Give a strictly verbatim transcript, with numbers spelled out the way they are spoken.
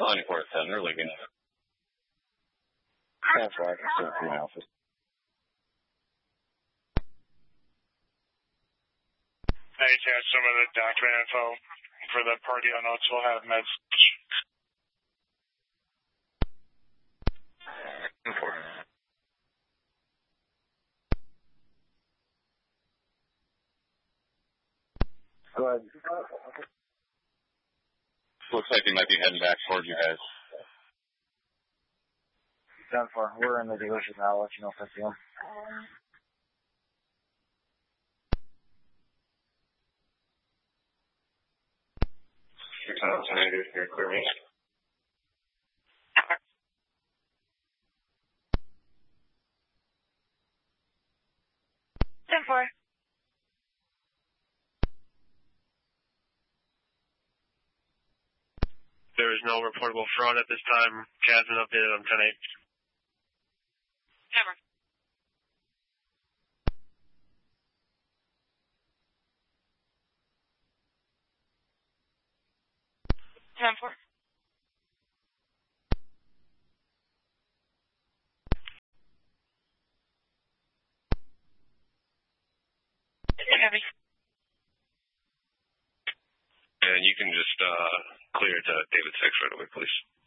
ninety-four ten, they're leaving. That's why I can send it to my office. I attached some of the document info for the party on notes. We'll have meds. Go ahead. Looks like he might be heading back towards you guys. ten four. We're in the dealership now. I'll let you know if I see him. Your time is here. Clear me. ten four. There is no reportable fraud at this time. Chad's been updated on ten eight. Never. ten four. Heavy. And you can just uh, clear to David six right away, please.